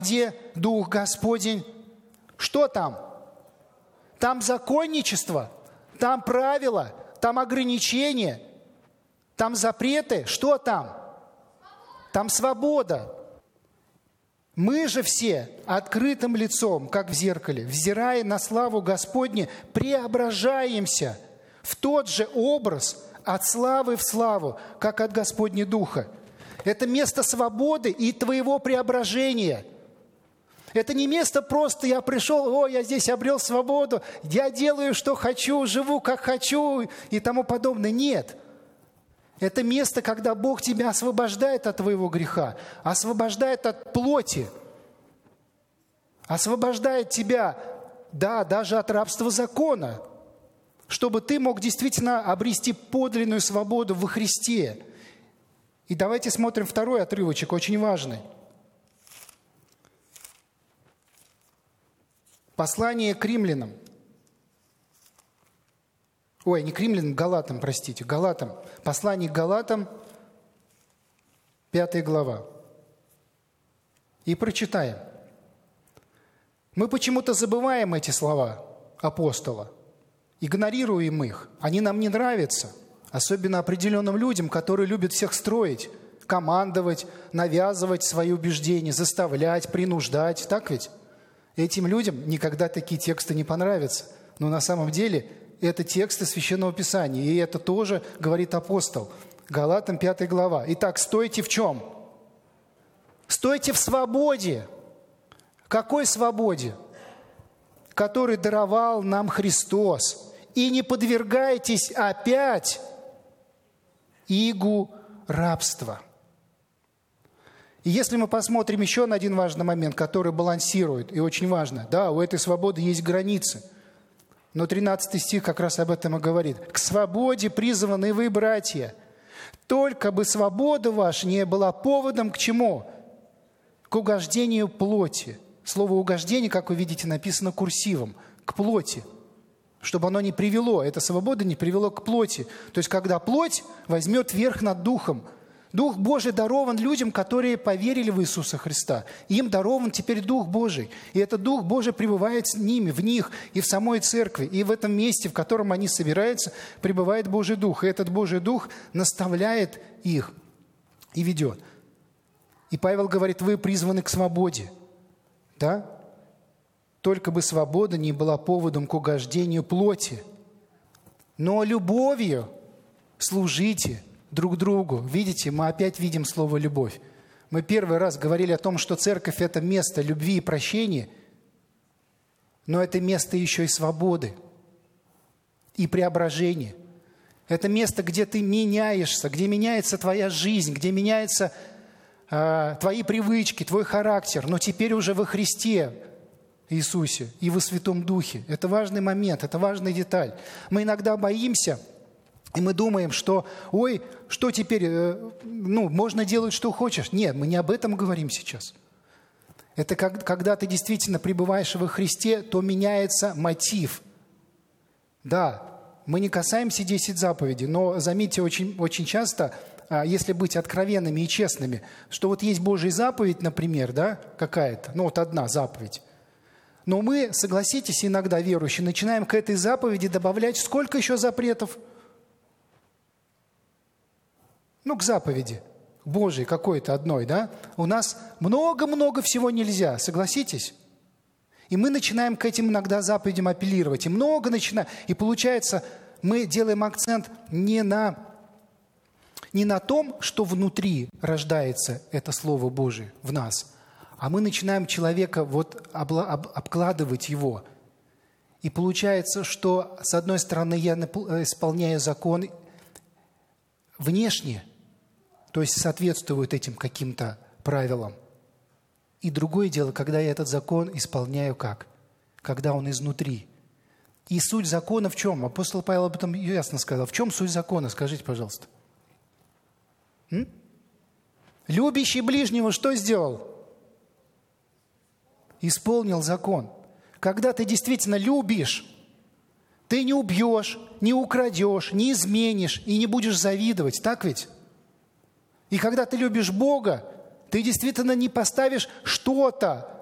где Дух Господень, что там? Там законничество, там правила, там ограничения, там запреты. Что там? Там свобода. Мы же все открытым лицом, как в зеркале, взирая на славу Господню, преображаемся в тот же образ от славы в славу, как от Господня Духа. Это место свободы и твоего преображения. Это не место просто «я пришел, я здесь обрел свободу, я делаю, что хочу, живу, как хочу» и тому подобное. Нет. Это место, когда Бог тебя освобождает от твоего греха, освобождает от плоти, освобождает тебя, даже от рабства закона, чтобы ты мог действительно обрести подлинную свободу во Христе. И давайте смотрим второй отрывочек, очень важный. Послание к римлянам. Не к римлянам, Галатам, простите, Галатам. Послание к Галатам, 5 глава. И прочитаем. Мы почему-то забываем эти слова апостола, игнорируем их. Они нам не нравятся, особенно определенным людям, которые любят всех строить, командовать, навязывать свои убеждения, заставлять, принуждать. Так ведь? Этим людям никогда такие тексты не понравятся. Но на самом деле это тексты Священного Писания. И это тоже говорит апостол. Галатам 5 глава. Итак, стойте в чем? Стойте в свободе. Какой свободе? Который даровал нам Христос. И не подвергайтесь опять игу рабства. И если мы посмотрим еще на один важный момент, который балансирует, и очень важно, у этой свободы есть границы. Но 13 стих как раз об этом и говорит. «К свободе призваны вы, братья, только бы свобода ваша не была поводом к чему? К угождению плоти». Слово «угождение», как вы видите, написано курсивом. К плоти. Чтобы оно не привело, эта свобода не привело к плоти. То есть, когда плоть возьмет верх над духом. Дух Божий дарован людям, которые поверили в Иисуса Христа. Им дарован теперь Дух Божий. И этот Дух Божий пребывает с ними, в них и в самой церкви. И в этом месте, в котором они собираются, пребывает Божий Дух. И этот Божий Дух наставляет их и ведет. И Павел говорит, вы призваны к свободе. Да? Только бы свобода не была поводом к угождению плоти. Но любовью служите друг другу. Видите, мы опять видим слово «любовь». Мы первый раз говорили о том, что церковь – это место любви и прощения, но это место еще и свободы, и преображения. Это место, где ты меняешься, где меняется твоя жизнь, где меняются твои привычки, твой характер, но теперь уже во Христе Иисусе и во Святом Духе. Это важный момент, это важная деталь. Мы иногда боимся, и мы думаем, что, что теперь, можно делать, что хочешь. Нет, мы не об этом говорим сейчас. Это когда ты действительно пребываешь во Христе, то меняется мотив. Да, мы не касаемся 10 заповедей, но заметьте, очень, очень часто, если быть откровенными и честными, что вот есть Божья заповедь, например, какая-то, одна заповедь. Но мы, согласитесь, иногда верующие, начинаем к этой заповеди добавлять сколько еще запретов? К заповеди Божьей какой-то одной, у нас много-много всего нельзя, согласитесь? И мы начинаем к этим иногда заповедям апеллировать, и много начинаем. И получается, мы делаем акцент не на том, что внутри рождается это Слово Божие в нас, а мы начинаем человека обкладывать его. И получается, что с одной стороны я исполняю закон внешне, то есть соответствует этим каким-то правилам. И другое дело, когда я этот закон исполняю как? Когда он изнутри. И суть закона в чем? Апостол Павел об этом ясно сказал. В чем суть закона? Скажите, пожалуйста. Любящий ближнего что сделал? Исполнил закон. Когда ты действительно любишь, ты не убьешь, не украдешь, не изменишь и не будешь завидовать. Так ведь? И когда ты любишь Бога, Ты действительно не поставишь что-то